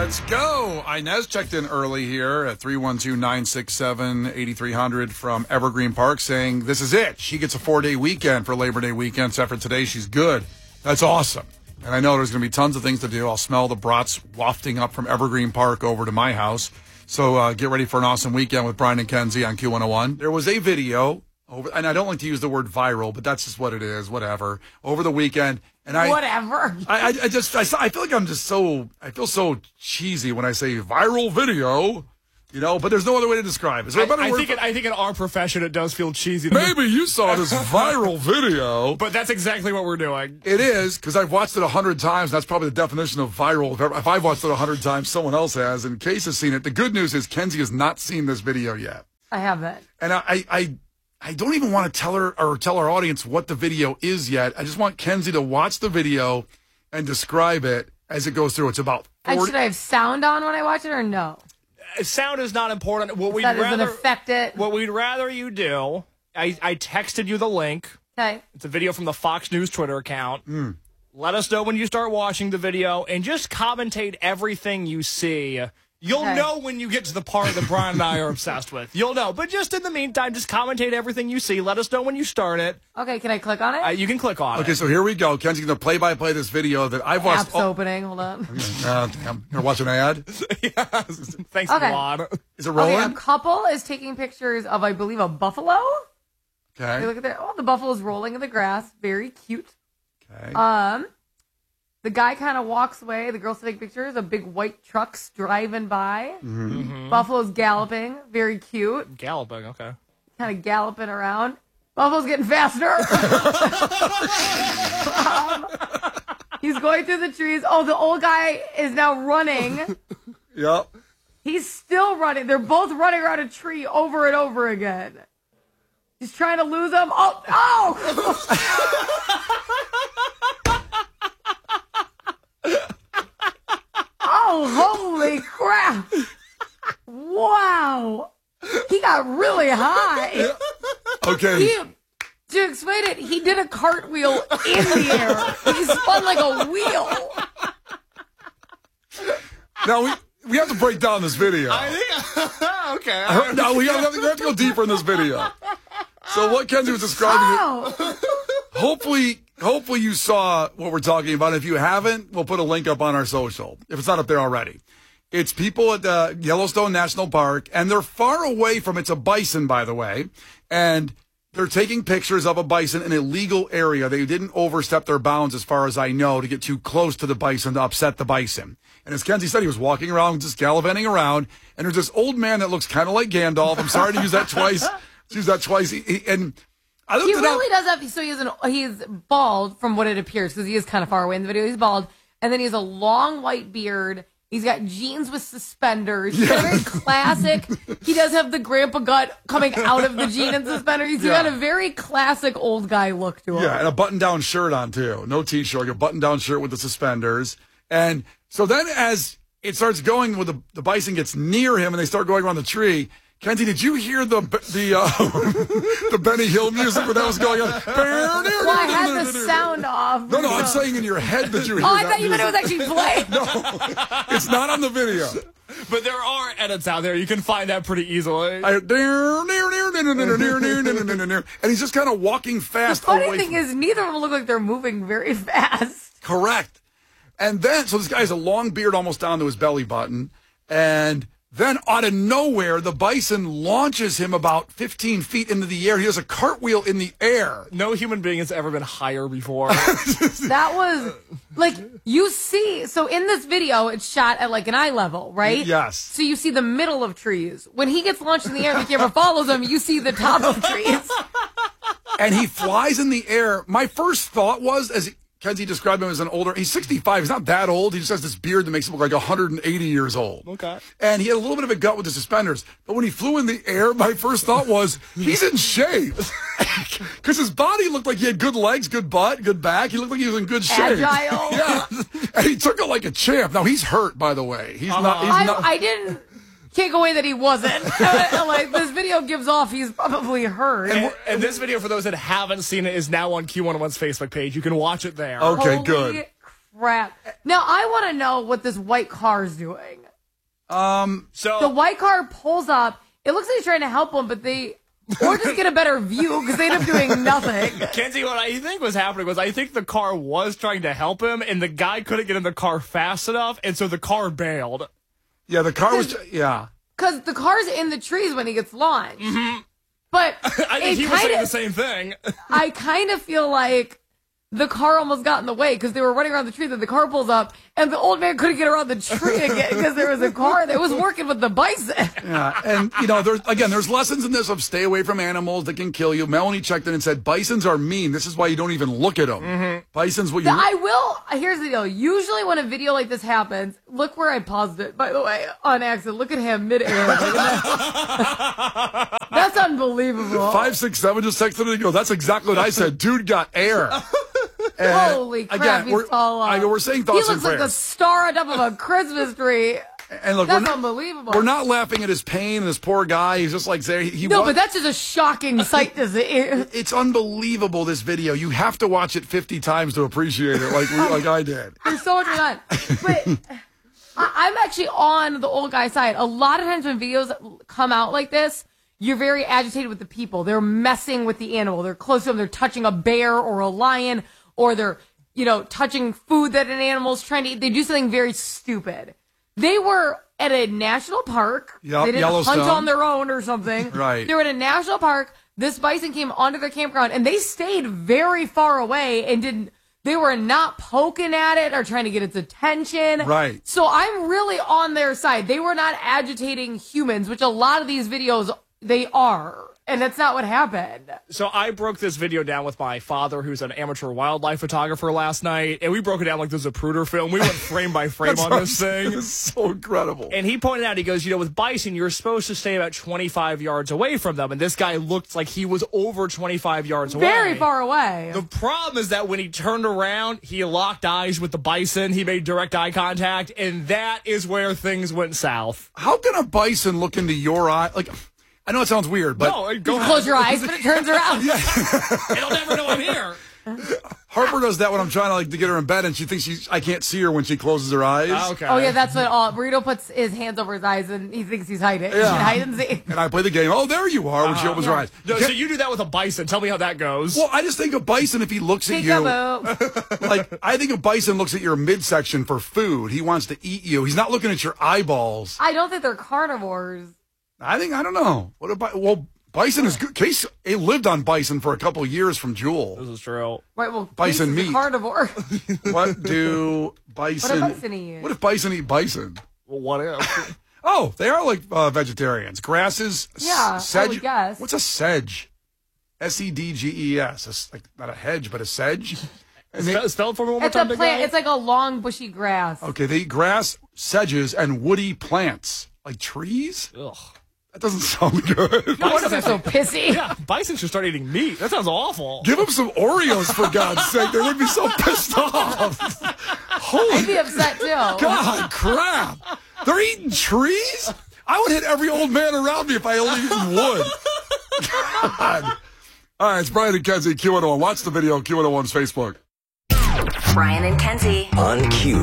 Let's go. Inez checked in early here at 312-967-8300 from Evergreen Park saying this is it. She gets a 4-day weekend for Labor Day weekend. So after today, she's good. That's awesome. And I know there's going to be tons of things to do. I'll smell the brats wafting up from Evergreen Park over to my house. So get ready for an awesome weekend with Brian and Kenzie on Q101. There was a video, and I don't like to use the word viral, but that's just what it is, whatever, over the weekend. And Whatever. I feel like I feel so cheesy when I say viral video, but there's no other way to describe it. Is there a better word? I think in our profession it does feel cheesy. Maybe you saw this viral video. But that's exactly what we're doing. It is, because I've watched it 100 times. That's probably the definition of viral. If I've watched it 100 times, someone else has, and Case has seen it. The good news is Kenzie has not seen this video yet. I haven't. And I don't even want to tell her or tell our audience what the video is yet. I just want Kenzie to watch the video and describe it as it goes through. It's about 40... And should I have sound on when I watch it or no? Sound is not important. What we'd that rather doesn't affect it. What we'd rather you do, I texted you the link. Okay. It's a video from the Fox News Twitter account. Let us know when you start watching the video and just commentate everything you see. You'll know when you get to the part that Brian and I are obsessed with. You'll know. But just in the meantime, just commentate everything you see. Let us know when you start it. Okay, can I click on it? You can click on it. Okay, so here we go. Kenzie's going to play-by-play this video that I've watched. App's opening. Hold on. Damn. You're going to watch an ad? Yes. Thanks Okay. a lot. Is it rolling? Okay, a couple is taking pictures of, I believe, a buffalo. Okay. Hey, look at that. Oh, the buffalo's rolling in the grass. Very cute. Okay. The guy kind of walks away. The girl's taking pictures. A big white truck's driving by. Buffalo's galloping. Very cute. Galloping, okay. Kind of galloping around. Buffalo's getting faster. He's going through the trees. Oh, the old guy is now running. Yep. He's still running. They're both running around a tree over and over again. He's trying to lose him. Oh, holy crap. Wow. He got really high. Okay. To explain it, he did a cartwheel in the air. He spun like a wheel. Now, we have to break down this video. Okay. No, we have to go deeper in this video. So what Kenzie was describing, hopefully you saw what we're talking about. If you haven't, we'll put a link up on our social, if it's not up there already. It's people at the Yellowstone National Park, and they're far away from, it's a bison, by the way, and they're taking pictures of a bison in a legal area. They didn't overstep their bounds, as far as I know, to get too close to the bison to upset the bison. And as Kenzie said, he was walking around, just gallivanting around, and there's this old man that looks kind of like Gandalf. I'm sorry to use that twice. And I looked He it up. really does have, so he's bald from what it appears, because he is kind of far away in the video. He's bald, and then he has a long white beard. He's got jeans with suspenders. He's very classic. He does have the grandpa gut coming out of the jean and suspenders. He's got a very classic old guy look to him. Yeah, and a button-down shirt on, too. No T-shirt, a button-down shirt with the suspenders. And so then as it starts going, with the bison gets near him and they start going around the tree, Kenzie, did you hear the Benny Hill music when that was going on? Well, I had the sound off. No, I'm saying in your head that you hear I thought you meant it was actually playing. No, it's not on the video. But there are edits out there. You can find that pretty easily. And he's just kind of walking fast. The funny thing is, neither of them look like they're moving very fast. Correct. And then, so this guy has a long beard almost down to his belly button, and then, out of nowhere, the bison launches him about 15 feet into the air. He does a cartwheel in the air. No human being has ever been higher before. That was, like, you see, so in this video, it's shot at, like, an eye level, right? Yes. So you see the middle of trees. When he gets launched in the air, the camera follows him, you see the top of trees. And he flies in the air. My first thought was, as Kenzie described him as an older, he's 65. He's not that old. He just has this beard that makes him look like 180 years old. Okay. And he had a little bit of a gut with the suspenders. But when he flew in the air, my first thought was, he's in shape. Because his body looked like he had good legs, good butt, good back. He looked like he was in good shape. Agile. Yeah. And he took it like a champ. Now, he's hurt, by the way. He's not. I didn't take away that he wasn't. Like, this video gives off he's probably hurt. And this video, for those that haven't seen it, is now on Q101's Facebook page. You can watch it there. Okay, Holy good. crap. Now, I want to know what this white car is doing. So the white car pulls up. It looks like he's trying to help him, but or just get a better view because they end up doing nothing. Kenzie, what I think was happening was I think the car was trying to help him, and the guy couldn't get in the car fast enough, and so the car bailed. Yeah, the car was, yeah. Because the car's in the trees when he gets launched. Mm-hmm. But I think he was saying the same thing. I kind of feel like the car almost got in the way because they were running around the tree. Then the car pulls up, and the old man couldn't get around the tree again because there was a car that was working with the bison. Yeah, and there's lessons in this of stay away from animals that can kill you. Melanie checked in and said bisons are mean. This is why you don't even look at them. Mm-hmm. Bisons, what you? I will. Here's the deal. Usually, when a video like this happens, look where I paused it. By the way, on accident. Look at him midair. That's unbelievable. 5, 6, 7 just texted it and go. That's exactly what I said. Dude got air. And holy crap, he's tall. I know we're saying thoughts and prayers. He looks like a star on top of a Christmas tree. And look, that's unbelievable. We're not laughing at his pain and this poor guy. He's just like saying but that's just a shocking sight to see. It's unbelievable, this video. You have to watch it 50 times to appreciate it like I did. There's so much going on. But I'm actually on the old guy's side. A lot of times when videos come out like this, you're very agitated with the people. They're messing with the animal. They're close to them. They're touching a bear or a lion, or they're, touching food that an animal's trying to eat. They do something very stupid. They were at a national park. Yep, they didn't hunt on their own or something. Right. They were at a national park. This bison came onto their campground, and they stayed very far away and they were not poking at it or trying to get its attention. Right. So I'm really on their side. They were not agitating humans, which a lot of these videos, they are. And that's not what happened. So I broke this video down with my father, who's an amateur wildlife photographer, last night, and we broke it down like there's a Zapruder film. We went frame by frame on this thing. It's so incredible. And he pointed out, he goes, with bison, you're supposed to stay about 25 yards away from them. And this guy looked like he was over 25 yards away. Very far away. The problem is that when he turned around, he locked eyes with the bison. He made direct eye contact, and that is where things went south. How can a bison look into your eye? I know it sounds weird, but... No, go ahead. Close your eyes, but it turns around. It'll never know I'm here. Harper does that when I'm trying to get her in bed, and she thinks I can't see her when she closes her eyes. Okay. Oh, yeah, that's what Burrito puts his hands over his eyes, and he thinks he's hiding. Yeah. Hide and seek. And I play the game, oh, there you are, when she opens her eyes. No, so you do that with a bison. Tell me how that goes. Well, I just think a bison, if he looks at you... I think a bison looks at your midsection for food. He wants to eat you. He's not looking at your eyeballs. I don't think they're carnivores. I don't know. Bison is good. Case lived on bison for a couple years from Jewel. This is true. Right, well, bison meat. Carnivore. What do bison? What do bison eat? What if bison eat bison? Well, what if? Oh, they are like vegetarians. Grasses. Yeah, sedge. I would guess. What's a sedge? SEDGES. It's like not a hedge, but a sedge. Spelled for me one more time. It's a plant. It's like a long, bushy grass. Okay, they eat grass, sedges, and woody plants. Like trees? Ugh. That doesn't sound good. No wonder they're so pissy. Yeah, bison should start eating meat. That sounds awful. Give them some Oreos, for God's sake. They would be so pissed off. I'd be upset, too. God, crap. They're eating trees? I would hit every old man around me if I only eaten wood. God. All right, it's Brian and Kenzie, Q101. Watch the video on Q101's Facebook. Brian and Kenzie on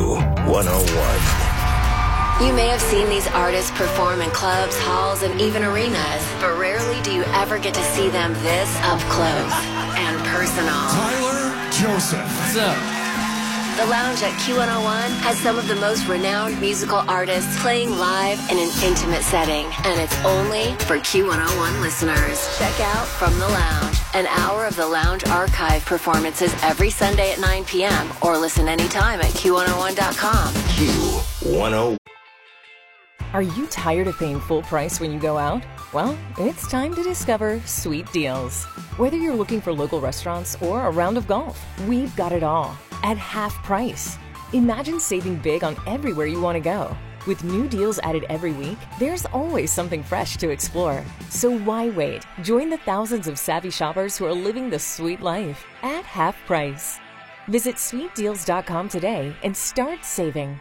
Q101. You may have seen these artists perform in clubs, halls, and even arenas, but rarely do you ever get to see them this up close and personal. Tyler Joseph. What's up? The Lounge at Q101 has some of the most renowned musical artists playing live in an intimate setting, and it's only for Q101 listeners. Check out From the Lounge, an hour of the Lounge archive performances every Sunday at 9 p.m. or listen anytime at Q101.com. Q101. Are you tired of paying full price when you go out? Well, it's time to discover Sweet Deals. Whether you're looking for local restaurants or a round of golf, we've got it all at half price. Imagine saving big on everywhere you want to go. With new deals added every week, there's always something fresh to explore. So why wait? Join the thousands of savvy shoppers who are living the sweet life at half price. Visit sweetdeals.com today and start saving.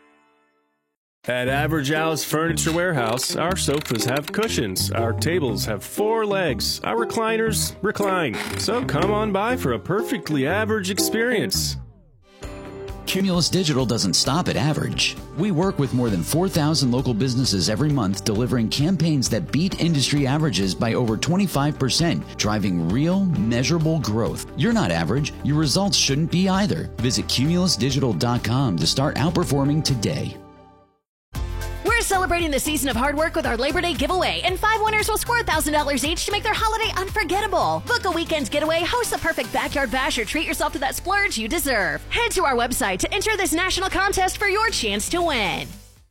At Average House Furniture Warehouse, our sofas have cushions, our tables have 4 legs, our recliners recline. So come on by for a perfectly average experience. Cumulus Digital doesn't stop at average. We work with more than 4,000 local businesses every month, delivering campaigns that beat industry averages by over 25%, driving real, measurable growth. You're not average. Your results shouldn't be either. Visit cumulusdigital.com to start outperforming today. We're celebrating the season of hard work with our Labor Day giveaway, and 5 winners will score $1,000 each to make their holiday unforgettable. Book a weekend getaway, host the perfect backyard bash, or treat yourself to that splurge you deserve. Head to our website to enter this national contest for your chance to win.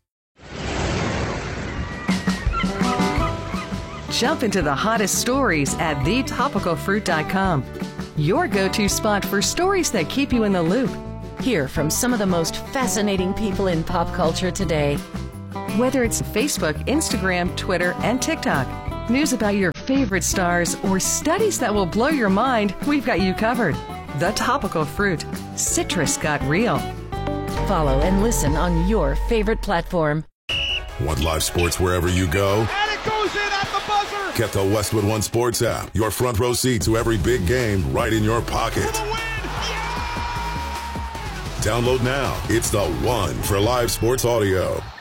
Jump into the hottest stories at thetopicalfruit.com. Your go-to spot for stories that keep you in the loop. Hear from some of the most fascinating people in pop culture today. Whether it's Facebook, Instagram, Twitter, and TikTok, news about your favorite stars, or studies that will blow your mind, we've got you covered. The Topical Fruit. Citrus got real. Follow and listen on your favorite platform. Want live sports wherever you go? And it goes in at the buzzer. Get the Westwood One Sports app. Your front row seat to every big game right in your pocket. Download now. It's the one for live sports audio.